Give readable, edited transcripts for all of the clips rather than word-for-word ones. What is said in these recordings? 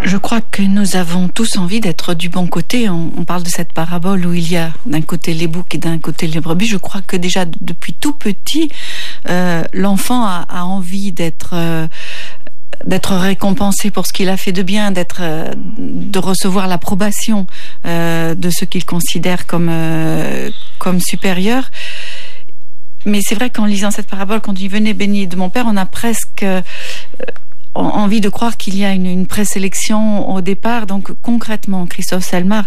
Je crois que nous avons tous envie d'être du bon côté. On parle de cette parabole où il y a d'un côté les boucs et d'un côté les brebis. Je crois que déjà depuis tout petit, l'enfant a envie d'être récompensé pour ce qu'il a fait de bien, de recevoir l'approbation de ceux qu'il considère comme supérieurs. Mais c'est vrai qu'en lisant cette parabole, quand il venait béni de mon Père, on a presque envie de croire qu'il y a une présélection au départ. Donc concrètement, Christophe Selmar,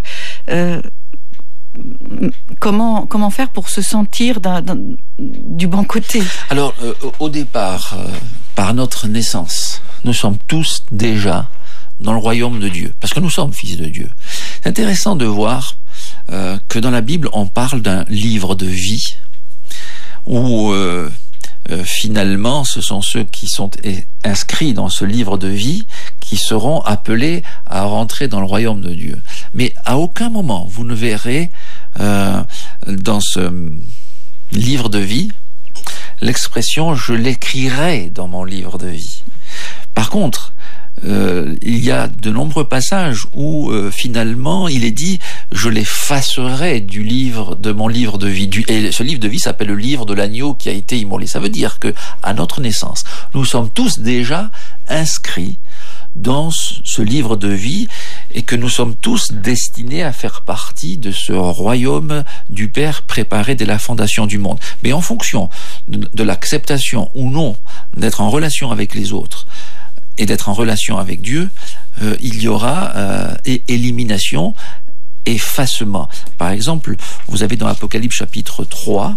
comment faire pour se sentir du bon côté? Alors, au départ, par notre naissance, nous sommes tous déjà dans le royaume de Dieu, parce que nous sommes fils de Dieu. C'est intéressant de voir que dans la Bible, on parle d'un livre de vie, où finalement, ce sont ceux qui sont inscrits dans ce livre de vie qui seront appelés à rentrer dans le royaume de Dieu. Mais à aucun moment, vous ne verrez dans ce livre de vie l'expression « je l'écrirai dans mon livre de vie ». Par contre, il y a de nombreux passages où finalement il est dit je l'effacerai de mon livre de vie. Et ce livre de vie s'appelle le livre de l'agneau qui a été immolé. Ça veut dire que à notre naissance, nous sommes tous déjà inscrits dans ce livre de vie et que nous sommes tous destinés à faire partie de ce royaume du Père préparé dès la fondation du monde. Mais en fonction de l'acceptation ou non d'être en relation avec les autres et d'être en relation avec Dieu, il y aura élimination, effacement. Par exemple, vous avez dans Apocalypse chapitre 3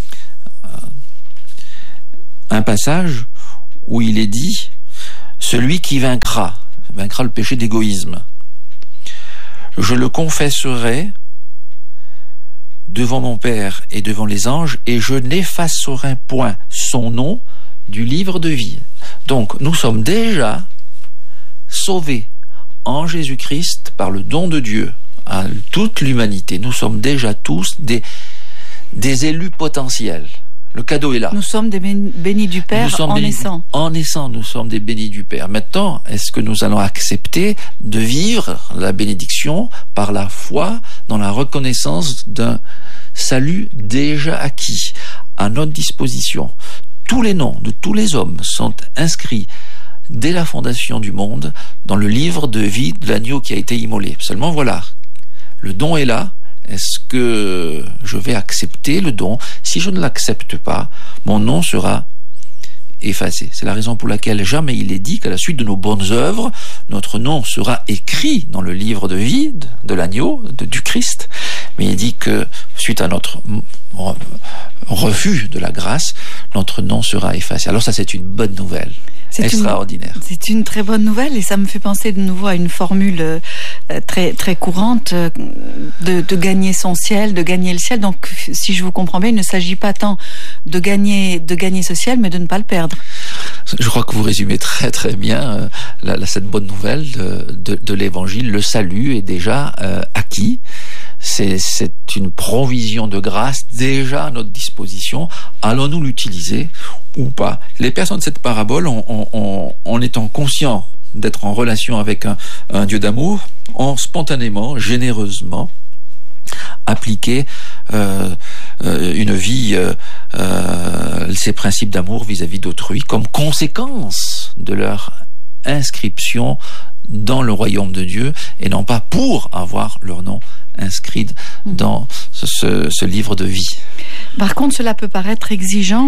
un passage où il est dit « Celui qui vaincra le péché d'égoïsme, je le confesserai devant mon Père et devant les anges, et je n'effacerai point son nom du livre de vie. » Donc, nous sommes déjà sauvés en Jésus-Christ par le don de Dieu à toute l'humanité. Nous sommes déjà tous des élus potentiels. Le cadeau est là. Nous sommes des bénis du Père en naissant. En naissant, nous sommes des bénis du Père. Maintenant, est-ce que nous allons accepter de vivre la bénédiction par la foi dans la reconnaissance d'un salut déjà acquis à notre disposition? Tous les noms de tous les hommes sont inscrits dès la fondation du monde dans le livre de vie de l'agneau qui a été immolé. Seulement voilà, le don est là. Est-ce que je vais accepter le don? Si je ne l'accepte pas, mon nom sera effacé. C'est la raison pour laquelle jamais il est dit qu'à la suite de nos bonnes œuvres, notre nom sera écrit dans le livre de vie de l'agneau, du Christ. Mais il dit que suite à notre refus de la grâce, notre nom sera effacé. Alors ça, c'est une bonne nouvelle. C'est extraordinaire. C'est une très bonne nouvelle et ça me fait penser de nouveau à une formule très, très courante de gagner son ciel, de gagner le ciel. Donc, si je vous comprends bien, il ne s'agit pas tant de gagner ce ciel, mais de ne pas le perdre. Je crois que vous résumez très très bien cette bonne nouvelle de l'Évangile. Le salut est déjà acquis. C'est une provision de grâce déjà à notre disposition. Allons-nous l'utiliser ou pas? Les personnes de cette parabole, en étant conscients d'être en relation avec un Dieu d'amour, ont spontanément, généreusement appliqué une vie, ces principes d'amour vis-à-vis d'autrui comme conséquence de leur inscription dans le royaume de Dieu et non pas pour avoir leur nom inscrit dans ce livre de vie. Par contre, cela peut paraître exigeant.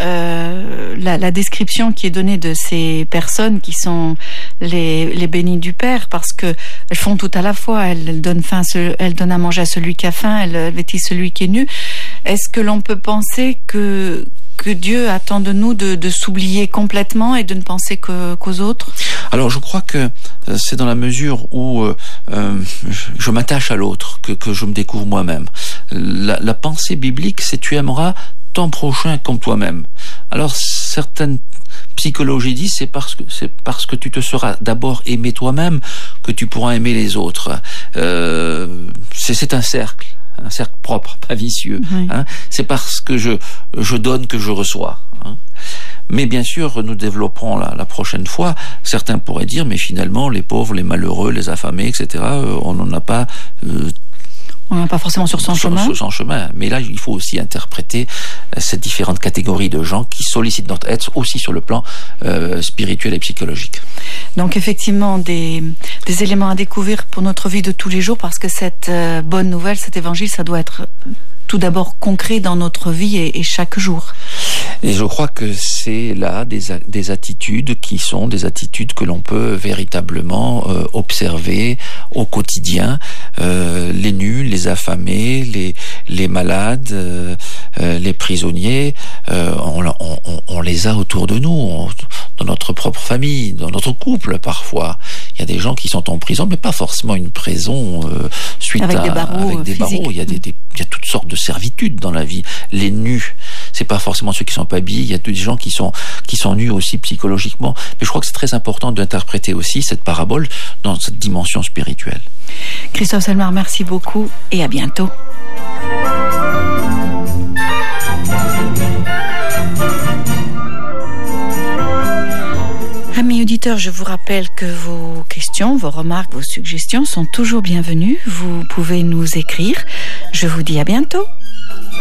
La description qui est donnée de ces personnes qui sont les bénis du Père, parce que elles font tout à la fois. Elles donnent à manger à celui qui a faim, elles vêtissent celui qui est nu. Est-ce que l'on peut penser que Dieu attend de nous de s'oublier complètement et de ne penser qu'aux autres? Alors je crois que c'est dans la mesure où je m'attache à l'autre que je me découvre moi-même. La pensée biblique, c'est tu aimeras ton prochain comme toi-même. Alors certaines psychologies disent c'est parce que tu te seras d'abord aimé toi-même que tu pourras aimer les autres. C'est un cercle. un cercle propre, pas vicieux. Oui. Hein. C'est parce que je donne que je reçois. Hein. Mais bien sûr, nous développerons la prochaine fois. Certains pourraient dire, mais finalement, les pauvres, les malheureux, les affamés, etc., on n'en a pas... on n'a pas forcément sur son chemin. Sur son chemin. Mais là, il faut aussi interpréter ces différentes catégories de gens qui sollicitent notre aide aussi sur le plan spirituel et psychologique. Donc effectivement, des éléments à découvrir pour notre vie de tous les jours, parce que cette bonne nouvelle, cet évangile, ça doit être tout d'abord concret dans notre vie et chaque jour. Et je crois que c'est là des attitudes qui sont des attitudes que l'on peut véritablement observer au quotidien. Les nus, les affamés, les malades, les prisonniers, on les a autour de nous, dans notre propre famille, dans notre couple parfois. Il y a des gens qui sont en prison, mais pas forcément une prison suite avec des barreaux. Il y a toutes sortes de servitudes dans la vie. Les nus, c'est pas forcément ceux qui sont pas habillés. Il y a des gens qui sont nus aussi psychologiquement. Mais je crois que c'est très important d'interpréter aussi cette parabole dans cette dimension spirituelle. Christophe Selmar, merci beaucoup et à bientôt. Amis auditeurs, je vous rappelle que vos questions, vos remarques, vos suggestions sont toujours bienvenues. Vous pouvez nous écrire. Je vous dis à bientôt.